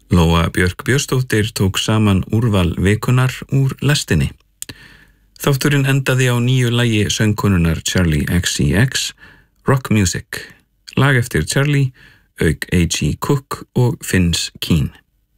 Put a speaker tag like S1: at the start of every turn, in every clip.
S1: Lóa Björk Björnsdóttir tók saman úrval vikunar úr lestinni. Þátturinn endaði á nýju lagi söngkonunnar Charli XCX, Rock Music, lag eftir Charli, auk A.G. Cook og Finns Keen.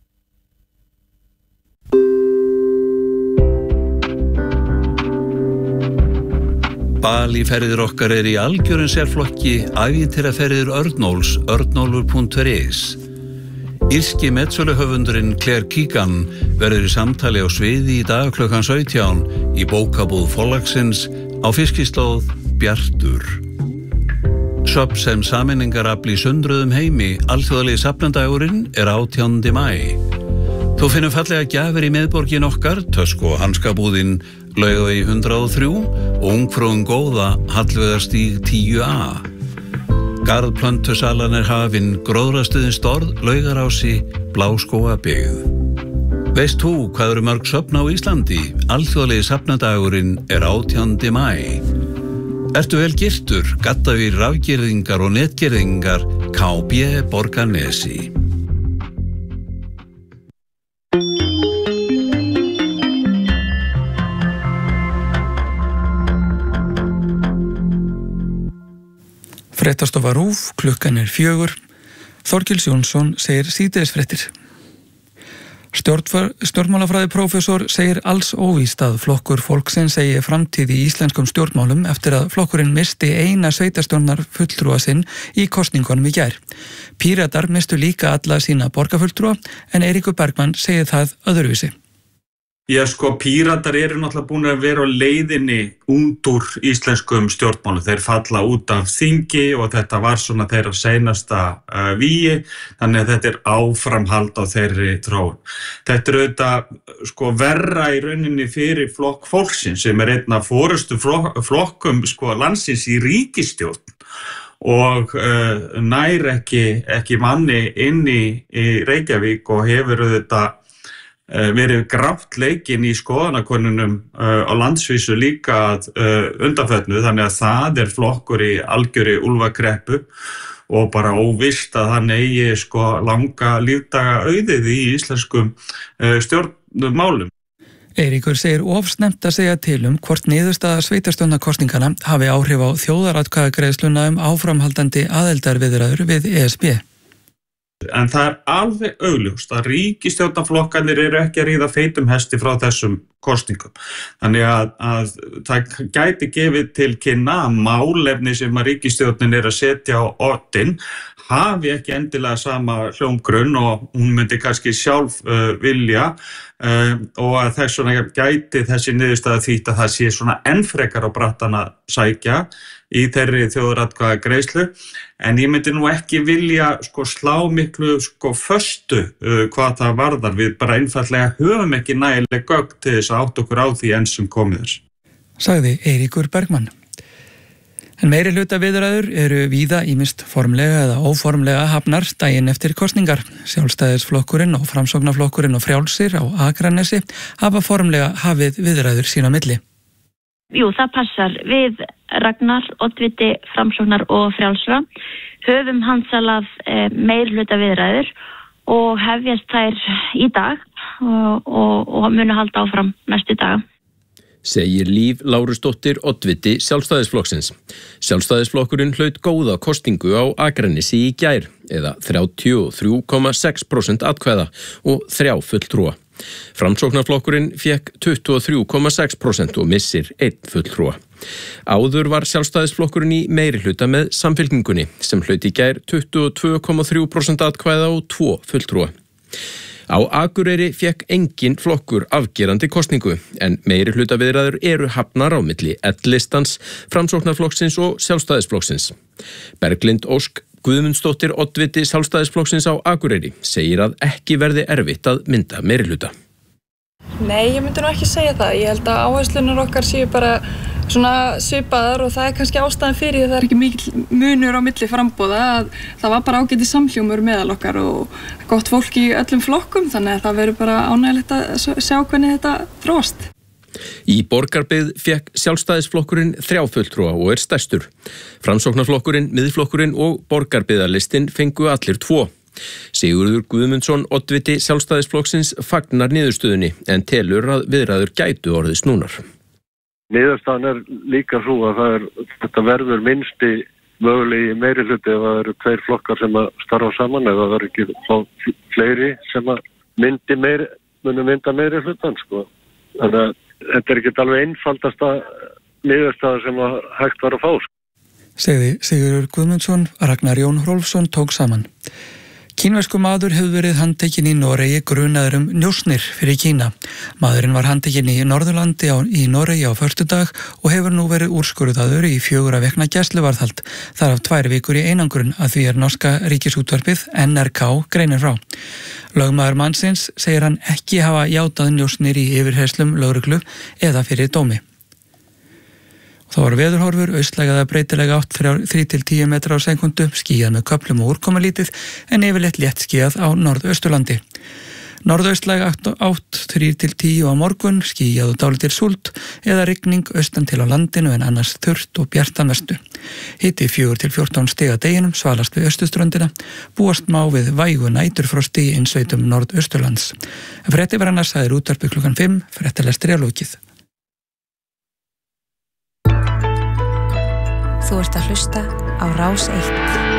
S2: Balíferðir okkar í algjörum sérflokki ævintýraferðir Örnóls, örnólfur.is. Írski metsöluhöfundurinn Claire Keegan verður í samtali á sviði í dag klukkan 17 í bókabúð Forlagsins á fiskislóð Bjartur. Söfn sem sameiningarafl í sundruðum heimi, alþjóðlegi safnandagurinn 18. maí. Þú finnur fallega gjafir í miðborgin okkar, tösku og hanskabúðin Laugavegi 103 og Ungfrúin góða Hallveigarstíg 10A. Garðplöntusalan hafin, gróðrastuðin storð, Laugarási, Bláskógabyggð. Veist þú hvað eru mörg söfn á Íslandi? Alþjóðlegi safnadagurinn 18. maí. Ertu vel girtur, gaddavir rafgirðingar og netgirðingar, KB Borgarnesi.
S3: Fréttastofa RÚV, klukkan 4. Þorgils Jónsson segir síðdegisfréttir. Stjórnmálafræðiprófessor segir alls óvíst að flokkur fólksins eigi framtíð í íslenskum stjórnmálum eftir að flokkurinn misti eina sveitarstjórnar fulltrúa sinn í kosningunum í gær. Píratar mistu líka alla sína borgarfulltrúa en Eiríkur Bergmann segir það öðruvísi.
S4: Já, Píratar eru náttúrulega búin að vera á leiðinni út úr íslenskum stjórnmálum. Þeir falla út af þingi og þetta var svona þeirra seinasta vígi, þannig að þetta áframhald á þeirri þróun. Þetta auðvitað verra í rauninni fyrir flokk fólksins sem einn af forystu flokkum landsins í ríkisstjórn og nær ekki manni inn í Reykjavík og hefur auðvitað verið grátt leikinn í skoðanakönnunum á landsvísu líka að undanförnu, þannig að það flokkur í algjöri úlfakreppu og bara óvíst að hann eigi langa lífdaga auðið í íslenskum stjórnmálum.
S3: Eiríkur segir ofsnemmt að segja til hvort niðurstaða sveitarstjórnarkosningana hafi áhrif á þjóðaratkvæðagreiðsluna áframhaldandi aðildarviðræður við ESB.
S4: En það alveg augljóst að ríkisstjórnarflokkarnir eru ekki að ríða feitum hesti frá þessum kosningum. Þannig að það gæti gefið til kynna að málefni sem að ríkisstjórnin að setja á oddinn hafi ekki endilega sama hljómgrunn og hún myndi kannski sjálf vilja og að þess vegna gæti þessi niðurstaða þýtt að það sé svona enn frekar á brattan að sækja í þeirri þjóðaratkvæðagreiðslu, en ég myndi nú ekki vilja slá miklu föstu hvað það varðar. Við bara einfaldlega höfum ekki nægileg gögn til þess að átta okkur á því enn sem komið þess.
S3: Sagði Eiríkur Bergmann. En meiri hluta viðræður eru víða ýmist formlega eða óformlega hafnar daginn eftir kosningar. Sjálfstæðisflokkurinn og Framsóknarflokkurinn og Frjálsir á Akranesi hafa formlega hafið viðræður sín á milli.
S5: Jú, það passar við Ragnar, oddviti Framsóknar og Frjálsra. Höfum handsalað meirihluta viðræður og hefjast þær í dag og munu halda áfram næstu daga.
S6: Segir Líf Lárusdóttir, oddviti Sjálfstæðisflokksins. Sjálfstæðisflokkurinn hlaut góða kosningu á Akranesi í gær, eða 33,6% atkvæða og 3 fulltrúa. Framsóknarflokkurinn fékk 23,6% og missir 1 fulltrúa. Áður var Sjálfstæðisflokkurinn í meirihluta með Samfylkingunni sem hlaut í gær 22,3% atkvæða og 2 fulltrúa. Á Akureyri fékk engin flokkur afgerandi kosningu, en meirihlutaviðræður eru hafnar á milli L-listans, Framsóknarflokksins og Sjálfstæðisflokksins. Berglind Ósk Guðmundsdóttir, oddviti Sjálfstæðisflokksins á Akureyri, segir að ekki verði erfitt að mynda meirihluta.
S7: Nei, ég myndi nú ekki segja það. Ég held að áherslunar okkar séu bara svona svipaðar og það kannski ástæðan fyrir því það ekki mikill munur á milli framboða, að það var bara ágætis samhljómur meðal okkar og gott fólk í öllum flokkum, þannig að það verður bara ánægilegt að sjá hvernig þetta þróast.
S6: Í Borgarbyggð fékk Sjálfstæðisflokkurinn 3 fulltrúa og stærstur. Framsóknarflokkurinn, Miðflokkurinn og Borgarbyggðarlistinn fengu allir 2. Sigurður Guðmundsson, oddviti Sjálfstæðisflokksins, fagnar niðurstöðunni en telur að viðræður gætu orðið snúnar.
S8: Niðurstaðan líka svo að þetta verður minnsti mögulegi meirihluti ef það eru 2 flokkar sem að starfa saman, ef það verður ekki þá fleiri sem að munu mynda meirihlutan, sko. Þannig að þetta ekki alveg einfaldasta niðurstaða sem að hægt var að fá.
S3: Segði Sigurður Guðmundsson, Ragnar Jón Hrólfsson tók saman. Kínversku maður hefur verið handtekinn í Noregi grunaður njósnir fyrir Kína. Maðurinn var handtekinn í Norðurlandi í Noregi á föstudag og hefur nú verið úrskurðaður í 4 vikna gæsluvarðhald. Þar af 2 vikur í einangrun að því norska ríkisútvarpið NRK greinir frá. Lögmaður mannsins segir hann ekki hafa játað njósnir í yfirheyrslum lögreglu eða fyrir dómi. Þá var veðurhorfur, austlæg eða breytileg átt 3-10 metra á sekundu, skýjað með köflum og úrkomulítið en yfirleitt létt skýjað á norðausturlandi. Norðaustlæg átt 3-10 á morgun, skýjað og dálítil súld eða rigning austan til á landinu en annars þurrt og bjartan vestu. Hiti 4-14 stig að deginum, svalast við austuströndina, búast má við vægu næturfrosti í innsveitum norðausturlands. Frétti var annars aðeir útvarpi klukkan 5, fréttalestri að lokið.
S9: Þú ert að hlusta á Rás 1.